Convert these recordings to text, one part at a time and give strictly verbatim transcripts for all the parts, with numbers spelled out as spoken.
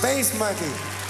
Space Monkey.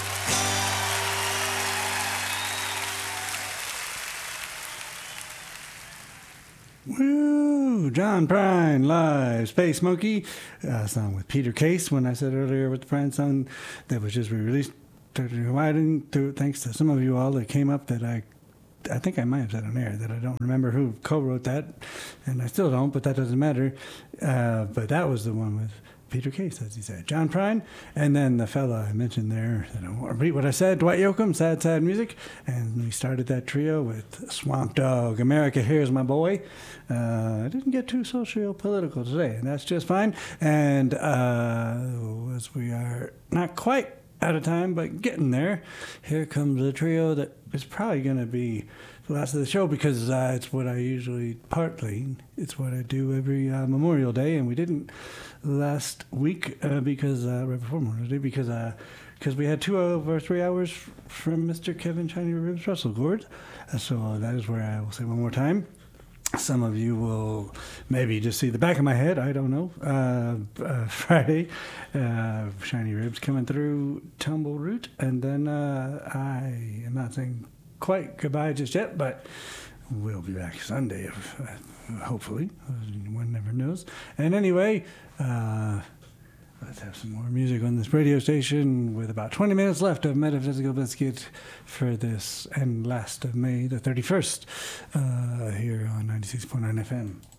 Woo! John Prine live, Space Monkey, a song with Peter Case. When I said earlier with the Prine song that was just re-released, I didn't do it thanks to some of you all that came up that I, I think I might have said on air that I don't remember who co-wrote that, and I still don't, but that doesn't matter. Uh, but that was the one with Peter Case, as he said, John Prine, and then the fella I mentioned there, I don't want to repeat what I said, Dwight Yoakam, Sad Sad Music, and we started that trio with Swamp Dogg, America Here's My Boy. Uh, I didn't get too socio-political today, and that's just fine, and uh, as we are not quite out of time, but getting there, here comes a trio that is probably going to be the last of the show because uh, it's what I usually, partly, it's what I do every uh, Memorial Day, and we didn't last week uh, because, uh, right before Memorial Day, because uh, because we had two over three hours from Mister Kevin Shiny Ribs Russell Gord. Uh, so uh, that is where I will say one more time. Some of you will maybe just see the back of my head. I don't know. Uh, uh, Friday, uh, Shiny Ribs coming through Tumbleroot. And then uh, I am not saying quite goodbye just yet, but we'll be back Sunday, if, uh, hopefully. One never knows. And anyway, uh, let's have some more music on this radio station with about twenty minutes left of Metaphysical Biscuit for this and last of May the thirty-first uh, here on ninety-six point nine F M.